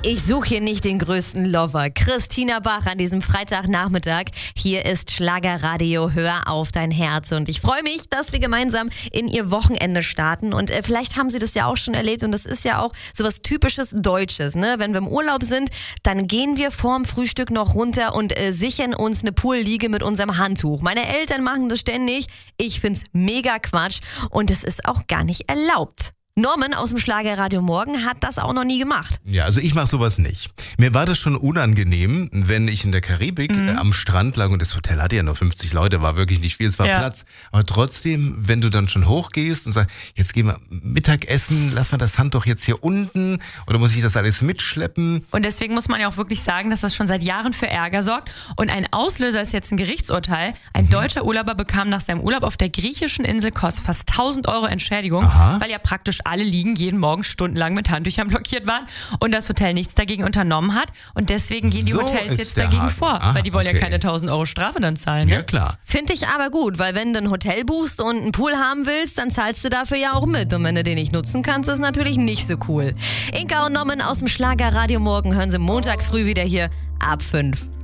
Ich suche hier nicht den größten Lover. Christina Bach an diesem Freitagnachmittag. Hier ist Schlagerradio, hör auf dein Herz. Und ich freue mich, dass wir gemeinsam in ihr Wochenende starten. Und vielleicht haben Sie das ja auch schon erlebt. Und das ist ja auch sowas typisches Deutsches. Ne? Wenn wir im Urlaub sind, dann gehen wir vorm Frühstück noch runter und sichern uns eine Poolliege mit unserem Handtuch. Meine Eltern machen das ständig. Ich find's mega Quatsch. Und es ist auch gar nicht erlaubt. Norman aus dem Schlagerradio Morgen hat das auch noch nie gemacht. Ja, also ich mache sowas nicht. Mir war das schon unangenehm, wenn ich in der Karibik am Strand lag und das Hotel hatte ja nur 50 Leute, war wirklich nicht viel, es war Platz. Aber trotzdem, wenn du dann schon hochgehst und sagst, jetzt gehen wir Mittagessen, lass mal das Handtuch jetzt hier unten oder muss ich das alles mitschleppen? Und deswegen muss man ja auch wirklich sagen, dass das schon seit Jahren für Ärger sorgt. Und ein Auslöser ist jetzt ein Gerichtsurteil. Ein deutscher Urlauber bekam nach seinem Urlaub auf der griechischen Insel Kos fast 1.000 Euro Entschädigung, weil ja praktisch alle Liegen jeden Morgen stundenlang mit Handtüchern blockiert waren und das Hotel nichts dagegen unternommen hat. Und deswegen gehen die Hotels jetzt dagegen vor, weil die wollen ja keine 1.000 Euro Strafe dann zahlen. Ne? Ja, klar. Finde ich aber gut, weil wenn du ein Hotel buchst und einen Pool haben willst, dann zahlst du dafür ja auch mit. Und wenn du den nicht nutzen kannst, ist natürlich nicht so cool. Inka und Norman aus dem Schlagerradio Morgen hören Sie Montag früh wieder hier ab 5.